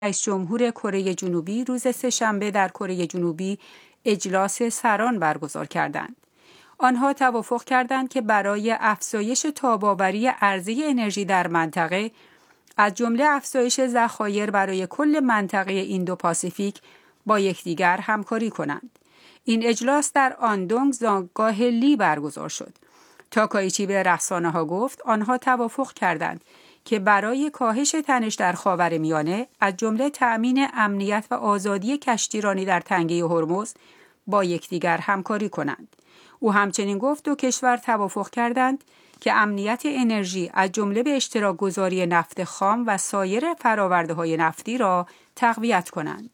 رئیس جمهور کره جنوبی روز سه‌شنبه در کره جنوبی اجلاس سران برگزار کردند. آنها توافق کردند که برای افزایش تاب‌آوری عرضه انرژی در منطقه، از جمله افزایش ذخایر برای کل منطقه ایندو پاسیفیک، با یکدیگر همکاری کنند. این اجلاس در آندونگ زادگاه لی برگزار شد. تاکایچی به رسانه‌ها گفت آنها توافق کردند که برای کاهش تنش در خاورمیانه، از جمله تأمین امنیت و آزادی کشتیرانی در تنگه هرمز، با یکدیگر همکاری کنند. او همچنین گفت دو کشور توافق کردند که امنیت انرژی از جمله به اشتراک گذاری نفت خام و سایر فرآورده‌های نفتی را تقویت کنند.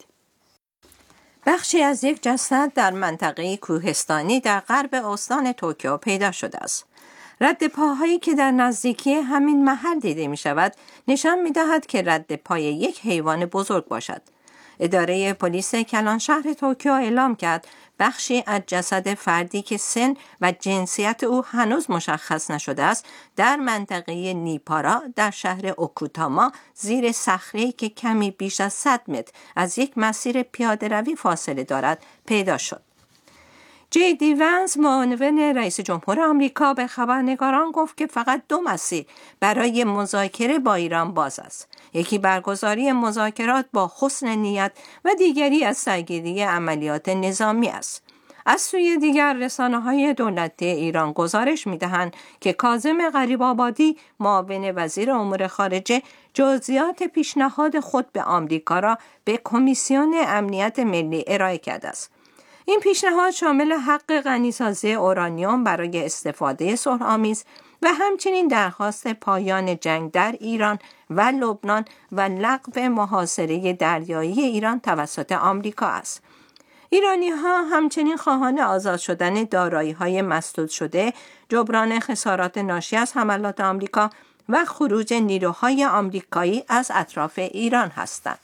بخشی از یک جسد در منطقه کوهستانی در غرب استان توکیو پیدا شده است. رد پاهایی که در نزدیکی همین محل دیده می شود نشان می دهد که رد پای یک حیوان بزرگ باشد. اداره پلیس کلان شهر توکیو اعلام کرد بخشی از جسد فردی که سن و جنسیت او هنوز مشخص نشده است در منطقه نیپارا در شهر اوکوتاما زیر صخره‌ای که کمی بیش از 100 متر از یک مسیر پیاده‌روی فاصله دارد پیدا شد. جی دی ونس، معاون رئیس جمهور آمریکا، به خبرنگاران گفت که فقط 2 مسیر برای مذاکره با ایران باز است. یکی برگزاری مذاکرات با حسن نیت و دیگری از سرگیری عملیات نظامی است. از سوی دیگر رسانه‌های دولتی ایران گزارش می‌دهند که کاظم غریب‌آبادی، معاون وزیر امور خارجه، جزئیات پیشنهاد خود به آمریکا را به کمیسیون امنیت ملی ارائه کرده است. این پیشنهاد شامل حق غنیسازی اورانیوم برای استفاده صلح‌آمیز و همچنین درخواست پایان جنگ در ایران و لبنان و لغو محاصره دریایی ایران توسط آمریکا است. ایرانی‌ها همچنین خواهان آزاد شدن دارایی‌های مسدود شده، جبران خسارات ناشی از حملات آمریکا و خروج نیروهای آمریکایی از اطراف ایران هستند.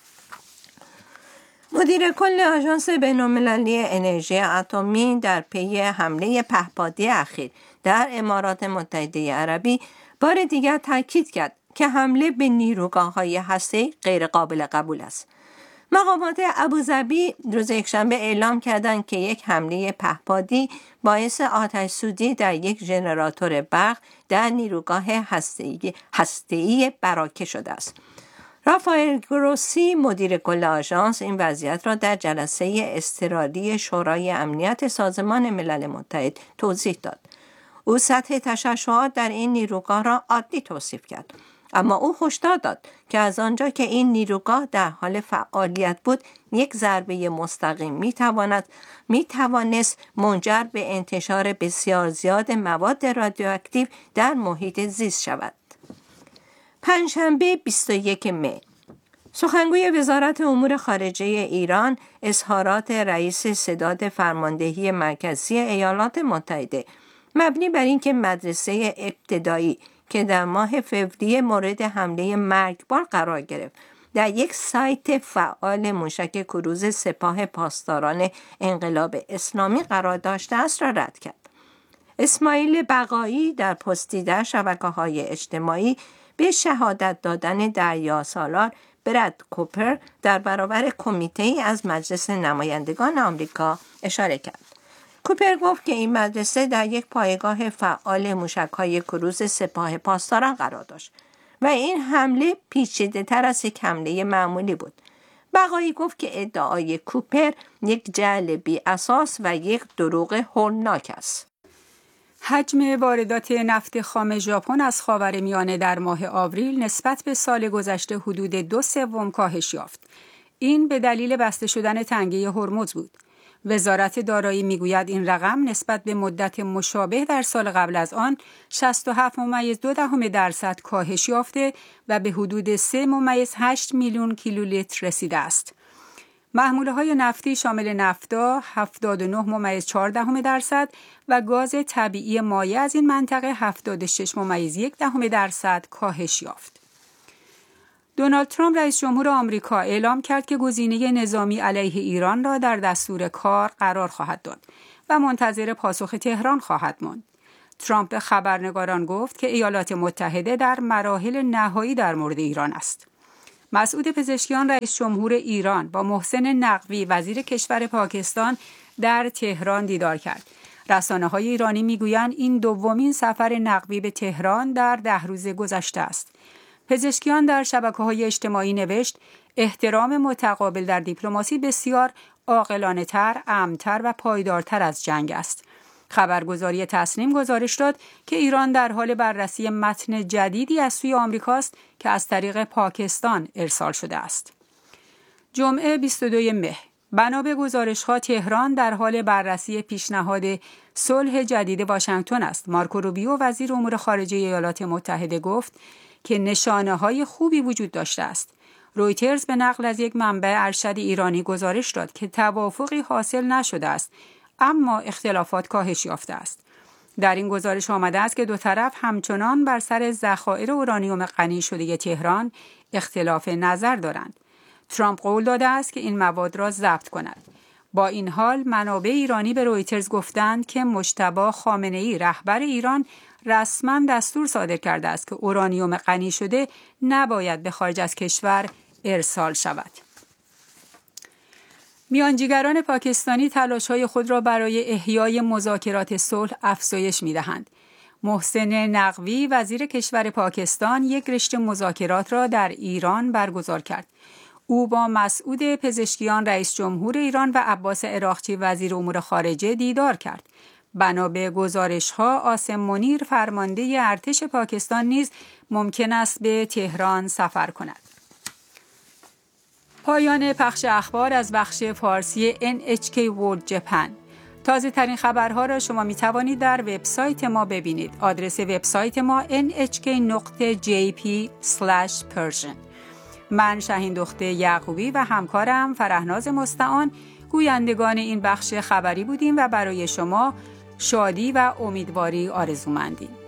مدیر کل آژانس بین‌المللی انرژی اتمی در پی حمله پهپادی اخیر در امارات متحده عربی بار دیگر تاکید کرد که حمله به نیروگاه‌های هسته‌ای غیر قابل قبول است. مقامات ابوظبی روز یکشنبه اعلام کردند که یک حمله پهپادی باعث آتش‌سوزی در یک ژنراتور برق در نیروگاه هسته‌ای براکه شده است. رافائل گروسی، مدیر کل آژانس، این وضعیت را در جلسه اضطراری شورای امنیت سازمان ملل متحد توضیح داد. او سطح تشعشعات در این نیروگاه را عادی توصیف کرد، اما او هشدار داد که از آنجا که این نیروگاه در حال فعالیت بود، یک ضربه مستقیم میتوانست منجر به انتشار بسیار زیاد مواد رادیواکتیو در محیط زیست شود. پنجشنبه 21 می، سخنگوی وزارت امور خارجه ایران اظهارات رئیس سداد فرماندهی مرکزی ایالات متحده مبنی بر اینکه مدرسه ابتدایی که در ماه فوریه مورد حمله مرگبار قرار گرفت در یک سایت فعال موشک کروز سپاه پاسداران انقلاب اسلامی قرار داشته است را رد کرد. اسماعیل بقایی در پستی در شبکه‌های اجتماعی به شهادت دادن دریاسالار براد کوپر در برابر کمیته‌ای از مجلس نمایندگان آمریکا اشاره کرد. کوپر گفت که این مدرسه در یک پایگاه فعال موشک‌های کروز سپاه پاسداران قرار داشت و این حمله پیچیده‌تر از یک حمله معمولی بود. بقایی گفت که ادعای کوپر یک جعل بی اساس و یک دروغ هولناک است. حجم واردات نفت خام ژاپن از خاورمیانه در ماه آوریل نسبت به سال گذشته حدود 2/3 کاهش یافت. این به دلیل بسته شدن تنگه هرمز بود. وزارت دارایی میگوید این رقم نسبت به مدت مشابه در سال قبل از آن 67.2% کاهش یافته و به حدود 3.8 میلیون کیلولیتر رسیده است. محموله‌های نفتی شامل نفتا 79.4% و گاز طبیعی مایع از این منطقه 76.1% کاهش یافت. دونالد ترامپ رئیس جمهور آمریکا اعلام کرد که گزینه نظامی علیه ایران را در دستور کار قرار خواهد داد و منتظر پاسخ تهران خواهد ماند. ترامپ به خبرنگاران گفت که ایالات متحده در مراحل نهایی در مورد ایران است. مسعود پزشکیان رئیس جمهور ایران با محسن نقوی وزیر کشور پاکستان در تهران دیدار کرد. رسانه‌های ایرانی میگویند این دومین سفر نقوی به تهران در 10 روز گذشته است. پزشکیان در شبکه‌های اجتماعی نوشت احترام متقابل در دیپلماسی بسیار عاقلانه‌تر، امن‌تر و پایدارتر از جنگ است. خبرگزاری تسنیم گزارش داد که ایران در حال بررسی متن جدیدی از سوی آمریکاست که از طریق پاکستان ارسال شده است. جمعه 22 مه بنا به گزارش‌ها تهران در حال بررسی پیشنهاد صلح جدید واشنگتن است. مارکو روبیو وزیر امور خارجه ایالات متحده گفت که نشانه‌های خوبی وجود داشته است. رویترز به نقل از یک منبع ارشد ایرانی گزارش داد که توافقی حاصل نشده است، اما اختلافات کاهش یافته است. در این گزارش آمده است که دو طرف همچنان بر سر ذخایر اورانیوم غنی شده تهران اختلاف نظر دارند. ترامپ قول داده است که این مواد را ضبط کند. با این حال منابع ایرانی به رویترز گفتند که مجتبی خامنه‌ای رهبر ایران رسما دستور صادر کرده است که اورانیوم غنی شده نباید به خارج از کشور ارسال شود. میانجیگران پاکستانی تلاش‌های خود را برای احیای مذاکرات صلح افزایش می‌دهند. محسن نقوی وزیر کشور پاکستان یک رشته مذاکرات را در ایران برگزار کرد. او با مسعود پزشکیان رئیس جمهور ایران و عباس عراقچی وزیر امور خارجه دیدار کرد. بنا به گزارش‌ها عاصم منیر فرمانده ارتش پاکستان نیز ممکن است به تهران سفر کند. پایان پخش اخبار از بخش فارسی NHK World Japan. تازه ترین خبرها را شما می توانید در وبسایت ما ببینید. آدرس وبسایت ما nhk.jp/persian. من شاهین دختر یعقوبی و همکارم فرهناز مستعان گویندگان این بخش خبری بودیم و برای شما شادی و امیدواری آرزومندیم.